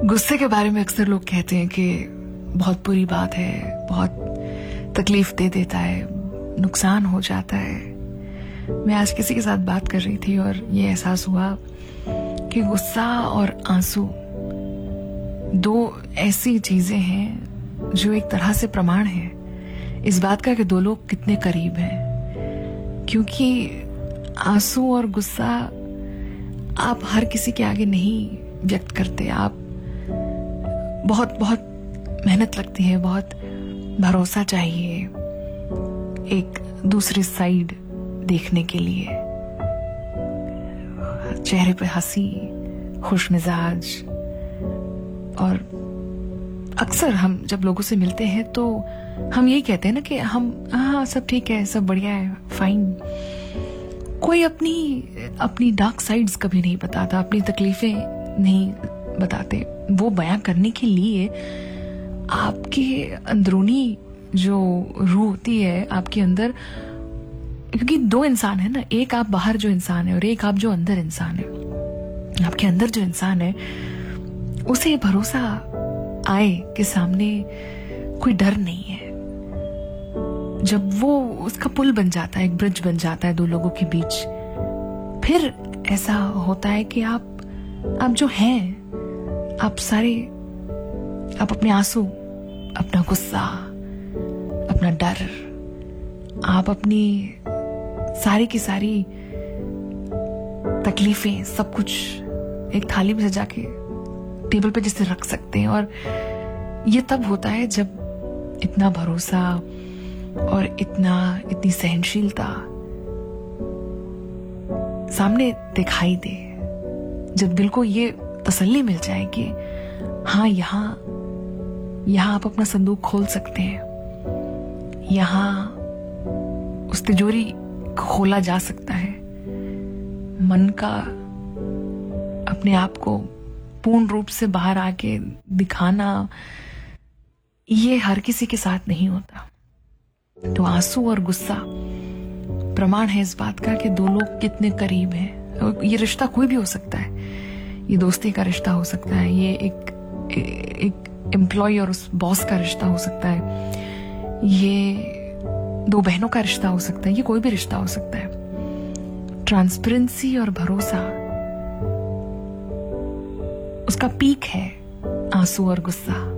गुस्से के बारे में अक्सर लोग कहते हैं कि बहुत बुरी बात है, बहुत तकलीफ दे देता है, नुकसान हो जाता है। मैं आज किसी के साथ बात कर रही थी और ये एहसास हुआ कि गुस्सा और आंसू दो ऐसी चीजें हैं जो एक तरह से प्रमाण है इस बात का कि दो लोग कितने करीब हैं। क्योंकि आंसू और गुस्सा आप हर किसी के आगे नहीं व्यक्त करते। आप बहुत बहुत मेहनत लगती है, बहुत भरोसा चाहिए एक दूसरी साइड देखने के लिए। चेहरे पे हंसी, खुश मिजाज। और अक्सर हम जब लोगों से मिलते हैं तो हम यही कहते हैं ना कि हम हाँ सब ठीक है, सब बढ़िया है, फाइन। कोई अपनी डार्क साइड्स कभी नहीं बताता, अपनी तकलीफें नहीं बताते। वो बयां करने के लिए आपके अंदरूनी जो रूह होती है आपके अंदर, क्योंकि दो इंसान है ना, एक आप बाहर जो इंसान है और एक आप जो अंदर इंसान है। आपके अंदर जो इंसान है उसे भरोसा आए कि सामने कोई डर नहीं है। जब वो उसका पुल बन जाता है, एक ब्रिज बन जाता है दो लोगों के बीच, फिर ऐसा होता है कि आप जो हैं, आप अपने आंसू, अपना गुस्सा, अपना डर, आप अपनी सारी की सारी तकलीफें, सब कुछ एक थाली में सजा के टेबल पे जिसे रख सकते हैं। और ये तब होता है जब इतना भरोसा और इतनी सहनशीलता सामने दिखाई दे, जब दिल को ये तसल्ली मिल जाए कि हाँ यहाँ आप अपना संदूक खोल सकते हैं, यहाँ उस तिजोरी को खोला जा सकता है। मन का अपने आप को पूर्ण रूप से बाहर आके दिखाना, ये हर किसी के साथ नहीं होता। तो आंसू और गुस्सा प्रमाण है इस बात का कि दो लोग कितने करीब हैं। ये रिश्ता कोई भी हो सकता है, ये दोस्ती का रिश्ता हो सकता है, ये एक एम्प्लॉय और उस बॉस का रिश्ता हो सकता है, ये दो बहनों का रिश्ता हो सकता है, ये कोई भी रिश्ता हो सकता है। ट्रांसपेरेंसी और भरोसा, उसका पीक है आंसू और गुस्सा।